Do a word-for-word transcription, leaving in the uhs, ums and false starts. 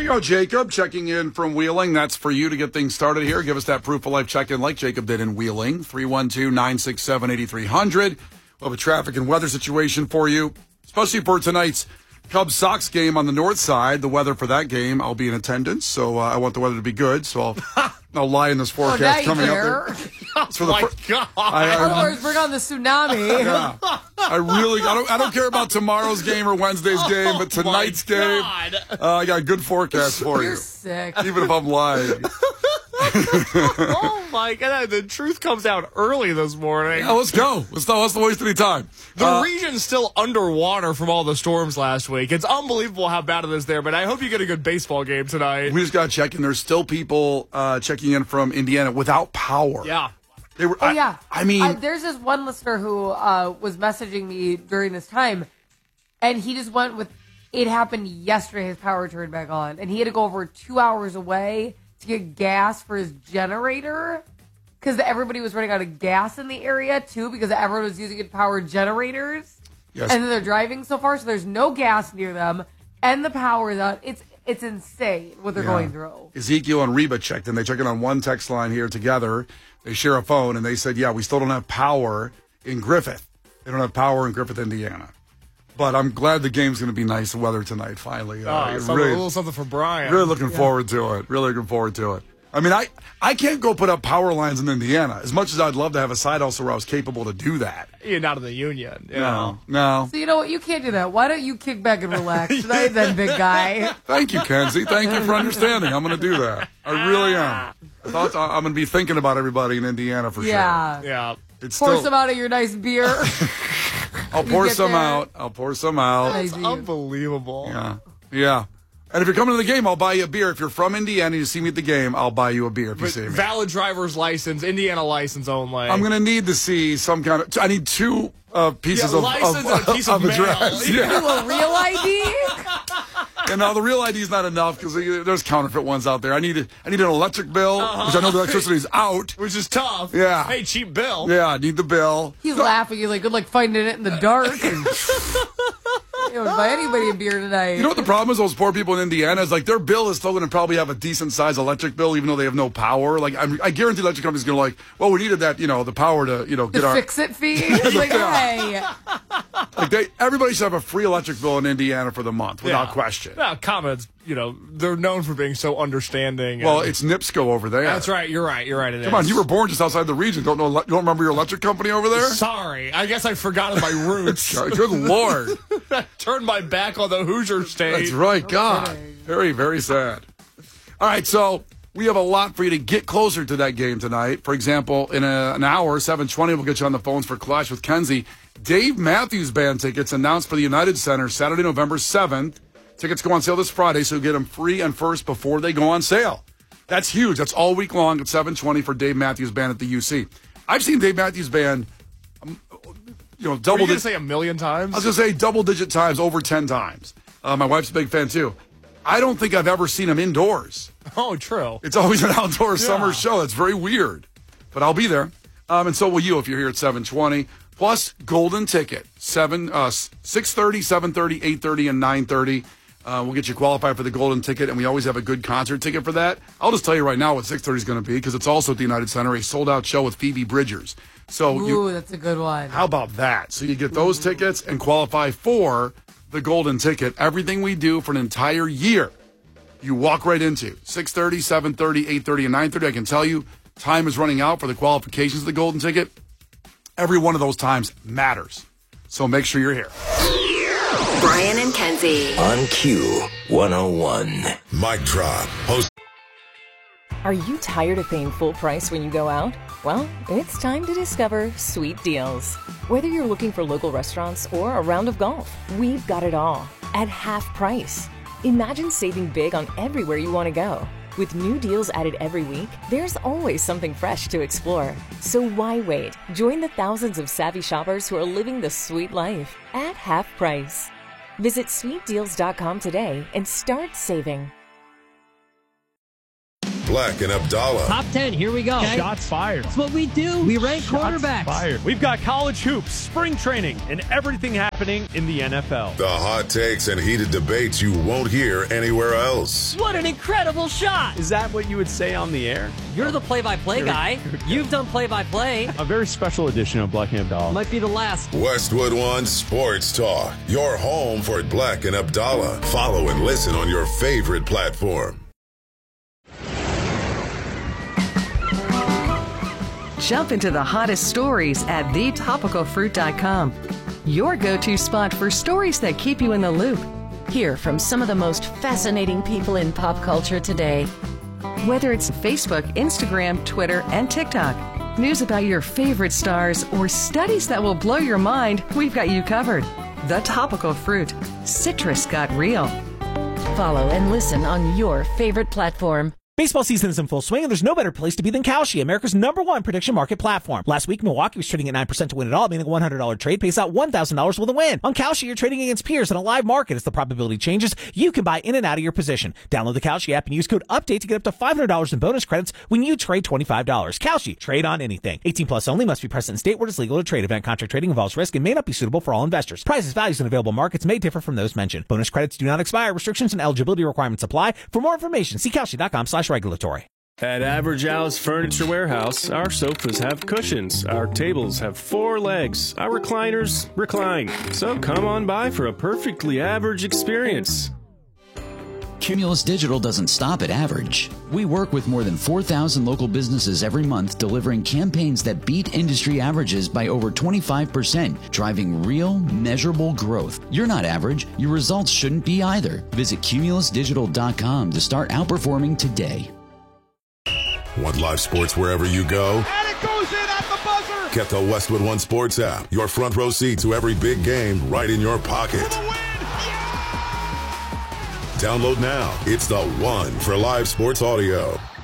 go, Jacob, checking in from Wheeling. That's for you to get things started here. Give us that proof of life check-in like Jacob did in Wheeling. three one two, nine six seven, eight three zero zero. We'll have a traffic and weather situation for you, especially for tonight's Cubs-Sox game on the north side. The weather for that game, I'll be in attendance, so uh, I want the weather to be good, so I'll, I'll lie in this forecast oh, coming care. up. Oh, my fir- God. I, I, Otherwise, bring on the tsunami. Yeah. I really, I don't, I don't care about tomorrow's game or Wednesday's game, but tonight's oh game, uh, I got a good forecast for You're you. sick. Even if I'm lying. Oh, my God. The truth comes out early this morning. Yeah, let's go. Let's not, let's not waste any time. The Uh, region's still underwater from all the storms last week. It's unbelievable how bad it is there, but I hope you get a good baseball game tonight. we just got to check in. There's still people uh, checking in from Indiana without power. Yeah. They were, Oh, I, yeah. I mean, I, there's this one listener who uh, was messaging me during this time, and he just went with, it happened yesterday, his power turned back on, and he had to go over two hours away to get gas for his generator, because everybody was running out of gas in the area, too, because everyone was using it to power generators. Yes. And then they're driving so far, so there's no gas near them, and the power is out. It's it's insane what they're Yeah. going through. Ezekiel and Reba checked in. They checked in on one text line here together. They share a phone, and they said, yeah, we still don't have power in Griffith. They don't have power in Griffith, Indiana. But I'm glad the game's going to be nice weather tonight, finally. Oh, Uh, something, really, a little something for Brian. really looking forward to it. Really looking forward to it. I mean, I, I can't go put up power lines in Indiana. As much as I'd love to have a side hustle where I was capable to do that. You're not in the union. You No, know. no. So you know what? You can't do that. Why don't you kick back and relax tonight, then, big guy? Thank you, Kenzie. Thank you for understanding. I'm going to do that. I really am. I thought I'm going to be thinking about everybody in Indiana for Yeah. sure. Yeah. It's Pour still, some out of your nice beer. I'll pour get some there. out. I'll pour some out. Nice It's of you. unbelievable. Yeah. Yeah. And if you're coming to the game, I'll buy you a beer. If you're from Indiana and you see me at the game, I'll buy you a beer if you But see me. valid driver's license, Indiana license only. I'm going to need to see some kind of. I need two uh, pieces Yeah, of, license of, and a piece of mail. address. Do Yeah. a real I D? And now the real I D is not enough because there's counterfeit ones out there. I need a, I need an electric bill, Uh-huh. which I know the electricity's out. Which is tough. Yeah. Hey, cheap bill. Yeah, I need the bill. He's laughing. He's like, good luck finding it in the dark. You don't buy anybody a beer tonight. You know what the problem is? Those poor people in Indiana is like their bill is still going to probably have a decent sized electric bill, even though they have no power. Like I'm, I guarantee, electric companies going to like, well, we needed that, you know, the power to, you know, get the our. fix it fee? It's like, hey. Like they, everybody should have a free electric bill in Indiana for the month, without Yeah. question. Well, Comets, you know, they're known for being so understanding. Well, and- it's NIPSCO over there. that's right. You're right. You're right. It Come is. on, you were born just outside the region. Don't know? You don't remember your electric company over there? Sorry. I guess I forgot my roots. Good Lord. Turned my back on the Hoosier state. That's right. God. Very, very sad. All right, so we have a lot for you to get closer to that game tonight. For example, in a, an hour, seven twenty, we'll get you on the phones for Clash with Kenzie. Dave Matthews Band tickets announced for the United Center Saturday, November seventh. Tickets go on sale this Friday, so you get them free and first before they go on sale. That's huge. That's all week long at seven twenty for Dave Matthews Band at the U C. I've seen Dave Matthews Band, um, you know, Were double you going to digit. say a million times? I was going to say double digit times, over ten times. Uh, my wife's a big fan too. I don't think I've ever seen him indoors. Oh, true. It's always an outdoor Yeah. summer show. That's very weird. But I'll be there. Um, and so will you if you're here at seven twenty. Plus, golden ticket, seven, uh, six thirty, seven thirty, eight thirty, and nine thirty. Uh, we'll get you qualified for the golden ticket, and we always have a good concert ticket for that. I'll just tell you right now what six thirty is going to be, because it's also at the United Center, a sold-out show with Phoebe Bridgers. So Ooh, you, that's a good one. how about that? So you get those tickets and qualify for the golden ticket. Everything we do for an entire year, you walk right into six thirty, seven thirty, eight thirty, and nine thirty. I can tell you time is running out for the qualifications of the golden ticket. Every one of those times matters. So make sure you're here. Brian and Kenzie. On Q one oh one. Mic drop. Host. Are you tired of paying full price when you go out? Well, it's time to discover Sweet Deals. Whether you're looking for local restaurants or a round of golf, we've got it all at half price. Imagine saving big on everywhere you want to go. With new deals added every week, there's always something fresh to explore. So why wait? Join the thousands of savvy shoppers who are living the sweet life at half price. Visit sweet deals dot com today and start saving. Black and Abdallah. Top ten, here we go. Okay. Shots fired. That's what we do. We rank Shots quarterbacks. Fired. We've got college hoops, spring training, and everything happening in the N F L. The hot takes and heated debates you won't hear anywhere else. What an incredible shot. Is that what you would say on the air? You're the play-by-play guy. You've done play-by-play. A very special edition of Black and Abdallah. Might be the last. Westwood One Sports Talk. Your home for Black and Abdallah. Follow and listen on your favorite platform. Jump into the hottest stories at the topical fruit dot com. Your go-to spot for stories that keep you in the loop. Hear from some of the most fascinating people in pop culture today. Whether it's Facebook, Instagram, Twitter, and TikTok, news about your favorite stars, or studies that will blow your mind, we've got you covered. The Topical Fruit. Citrus got real. Follow and listen on your favorite platform. Baseball season is in full swing, and there's no better place to be than Kalshi, America's number one prediction market platform. Last week, Milwaukee was trading at nine percent to win it all, meaning a one hundred dollars trade pays out one thousand dollars with a win. On Kalshi, you're trading against peers in a live market. As the probability changes, you can buy in and out of your position. Download the Kalshi app and use code UPDATE to get up to five hundred dollars in bonus credits when you trade twenty-five dollars. Kalshi, trade on anything. eighteen plus only, must be present in state where it's legal to trade. Event contract trading involves risk and may not be suitable for all investors. Prices, values, and available markets may differ from those mentioned. Bonus credits do not expire. Restrictions and eligibility requirements apply. For more information, see Kalshi dot com slash regulatory. At Average Al's Furniture Warehouse, our sofas have cushions, our tables have four legs, our recliners recline. So come on by for a perfectly average experience. Cumulus Digital doesn't stop at average. We work with more than four thousand local businesses every month, delivering campaigns that beat industry averages by over twenty-five percent, driving real, measurable growth. You're not average. Your results shouldn't be either. Visit Cumulus Digital dot com to start outperforming today. Want live sports wherever you go? And it goes in at the buzzer! Get the Westwood One Sports app. Your front row seat to every big game right in your pocket. Yeah! Download now. It's the one for live sports audio.